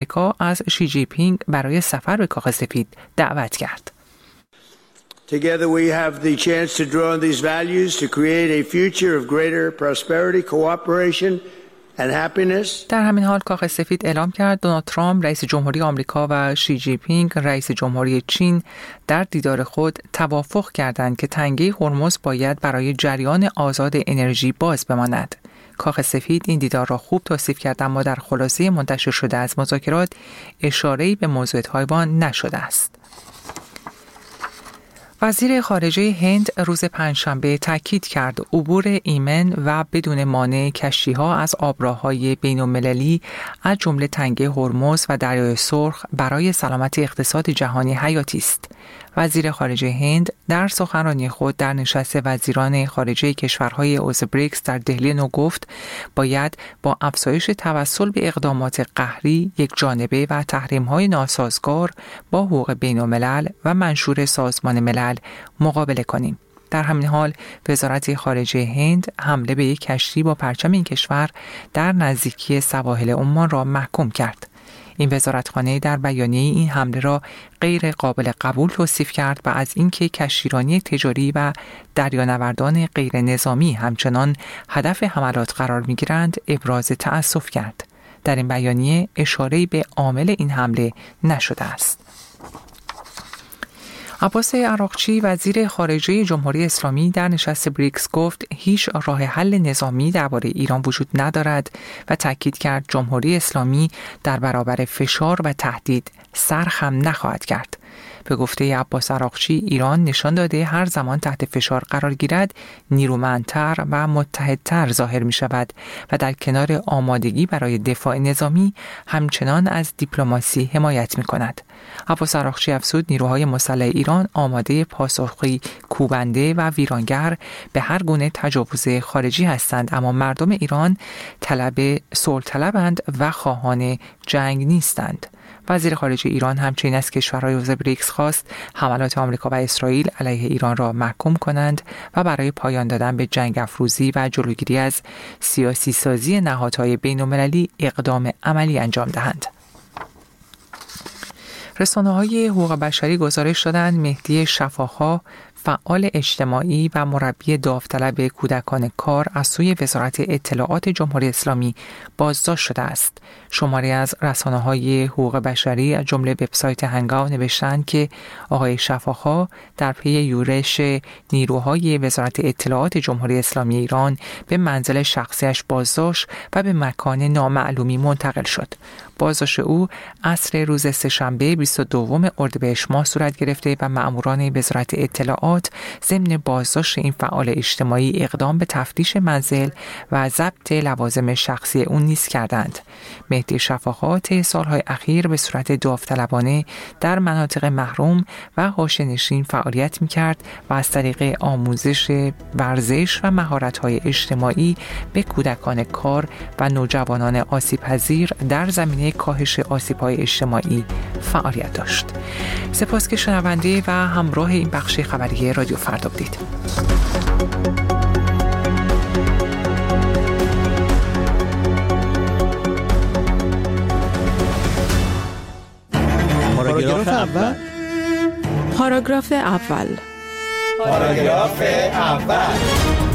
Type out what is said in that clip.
آمریکا از شی جی پینگ برای سفر به کاخ سفید دعوت کرد. Together we have the chance to draw on these values to create a future of greater prosperity, cooperation and happiness. در همین حال کاخ سفید اعلام کرد دونالد ترامپ رئیس جمهوری آمریکا و شی جی پینگ رئیس جمهوری چین در دیدار خود توافق کردند که تنگه هرمز باید برای جریان آزاد انرژی باز بماند. کاخ سفید این دیدار را خوب توصیف کرد اما در خلاصه منتشر شده از مذاکرات اشاره‌ای به موضوع تایوان نشده است. وزیر خارجه هند روز پنجشنبه تاکید کرد عبور ایمن و بدون مانع کشتی‌ها از آبراه‌های بین‌المللی از جمله تنگه هرمز و دریای سرخ برای سلامت اقتصاد جهانی حیاتی است. وزیر خارجه هند در سخنرانی خود در نشست وزیران خارجه کشورهای عضو بریکس در دهلی نو گفت باید با افزایش توسل به اقدامات قهری، یک جانبه و تحریم‌های ناسازگار با حقوق بین‌الملل و منشور سازمان ملل مقابله کنیم. در همین حال وزارت خارجه هند حمله به یک کشتی با پرچم این کشور در نزدیکی سواحل عمان را محکوم کرد. این وزارتخانه در بیانیه این حمله را غیر قابل قبول توصیف کرد و از اینکه کشتیرانی تجاری و دریانوردان غیر نظامی همچنان هدف حملات قرار می‌گیرند ابراز تأسف کرد. در این بیانیه اشاره‌ای به عامل این حمله نشده است. عباس عراقچی وزیر خارجه جمهوری اسلامی در نشست بریکس گفت هیچ راه حل نظامی درباره ایران وجود ندارد و تاکید کرد جمهوری اسلامی در برابر فشار و تهدید سرخم نخواهد کرد. به گفته عباس عراقچی ایران نشان داده هر زمان تحت فشار قرار گیرد نیرومندتر و متحدتر ظاهر می شود و در کنار آمادگی برای دفاع نظامی همچنان از دیپلماسی حمایت می کند. عباس عراقچی افزود نیروهای مسلح ایران آماده پاسخی کوبنده و ویرانگر به هر گونه تجاوز خارجی هستند اما مردم ایران صلح طلبند و خواهان جنگ نیستند. وزیر خارجه ایران همچنین از کشورهای عضو بریکس خواست حملات آمریکا و اسرائیل علیه ایران را محکوم کنند و برای پایان دادن به جنگ افروزی و جلوگیری از سیاسی سازی نهادهای بین‌المللی اقدام عملی انجام دهند. رسانه‌های حقوق بشری گزارش دادند مهدی شفاخا فعال اجتماعی و مربی داوطلب کودکان کار از سوی وزارت اطلاعات جمهوری اسلامی بازداشت شده است. شماری از رسانه‌های حقوق بشری از جمله وبسایت هنگاو نوشتند که آقای شفاخا در پی یورش نیروهای وزارت اطلاعات جمهوری اسلامی ایران به منزل شخصیش بازداشت و به مکان نامعلومی منتقل شد. بازداشت او عصر روز سه‌شنبه 22 اردیبهشت ماه صورت گرفته و مأموران وزارت اطلاعات ضمن بازداشت این فعال اجتماعی اقدام به تفتیش منزل و ضبط لوازم شخصی او نیز کردند. مهدی شفاخا طی سالهای اخیر به صورت داوطلبانه در مناطق محروم و حاشیه‌نشین فعالیت می‌کرد و از طریق آموزش ورزش و مهارت‌های اجتماعی به کودکان کار و نوجوانان آسیب‌پذیر در زمینه کاهش آسیب‌های اجتماعی فعالیت داشت. سپاس که شنونده و همراه این بخش خبری رادیو فردا بودید. پاراگراف اول. پاراگراف اول. پاراگراف اول.